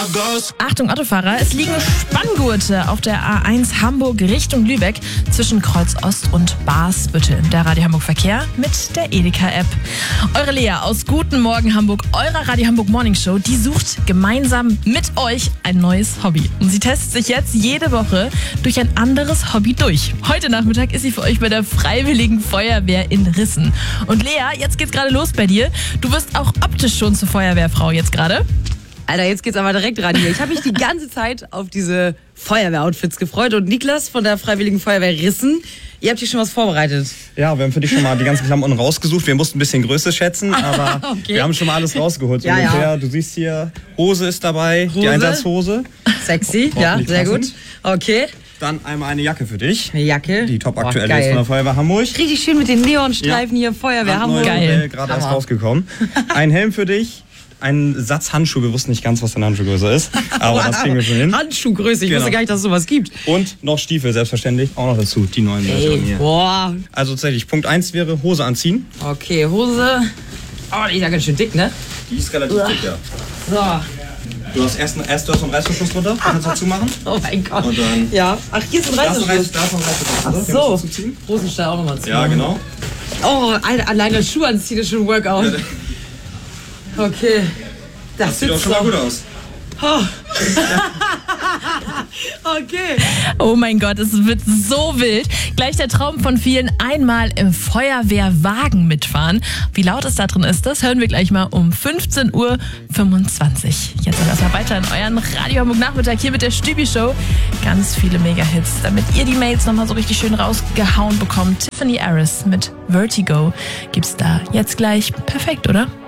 Achtung Autofahrer, es liegen Spanngurte auf der A1 Hamburg Richtung Lübeck zwischen Kreuz Ost und Barsbüttel. Der Radio Hamburg Verkehr mit der Edeka-App. Eure Lea aus Guten Morgen Hamburg, eurer Radio Hamburg Morning Show, die sucht gemeinsam mit euch ein neues Hobby. Und sie testet sich jetzt jede Woche durch ein anderes Hobby durch. Heute Nachmittag ist sie für euch bei der Freiwilligen Feuerwehr in Rissen. Und Lea, jetzt geht's gerade los bei dir. Du wirst auch optisch schon zur Feuerwehrfrau jetzt gerade. Alter, jetzt geht's aber direkt ran hier. Ich habe mich die ganze Zeit auf diese Feuerwehroutfits gefreut. Und Niklas von der Freiwilligen Feuerwehr Rissen, ihr habt hier schon was vorbereitet. Ja, wir haben für dich schon mal die ganzen Klamotten rausgesucht. Wir mussten ein bisschen Größe schätzen, aber wir haben schon mal alles rausgeholt. So ungefähr. Ja. Du siehst hier, Hose ist dabei, die Einsatzhose. Sexy, ja, sehr gut. Okay. Dann einmal eine Jacke für dich. Eine Jacke? Die top aktuelle ist von der Feuerwehr Hamburg. Richtig schön mit den Neonstreifen hier, Feuerwehr Hamburg. Geil. Gerade erst rausgekommen. Ein Helm für dich. Ein Satz Handschuhe. Wir wussten nicht ganz, was deine Handschuhgröße ist. Aber das kriegen wir schon hin. Handschuhgröße, ich wusste gar nicht, dass es sowas gibt. Und noch Stiefel, selbstverständlich. Auch noch dazu, die neuen Versionen hier. Boah. Also tatsächlich, Punkt 1 wäre Hose anziehen. Okay, Hose. Oh, die ist ja ganz schön dick, ne? Die ist relativ dick, ja. So. Du hast erst noch einen Reißverschluss drunter. Den kannst du zumachen. Oh mein Gott. Und dann ja. Ach, hier ist ein Reißverschluss. Da ist noch ein Reißverschluss drunter. Ach so. Hosenstall auch nochmal zu. Ja, genau. Oh, Alter, alleine Schuhe anziehen ist schon ein Workout. Okay. Das sieht auch schon mal gut aus. Oh. Okay. Oh mein Gott, es wird so wild. Gleich der Traum von vielen, einmal im Feuerwehrwagen mitfahren. Wie laut es da drin ist, das hören wir gleich mal um 15:25 Uhr. Jetzt aber erstmal weiter in euren Radio Hamburg Nachmittag hier mit der Stübi-Show. Ganz viele Mega-Hits, damit ihr die Mails nochmal so richtig schön rausgehauen bekommt. Tiffany Harris mit Vertigo gibt's da jetzt gleich. Perfekt, oder?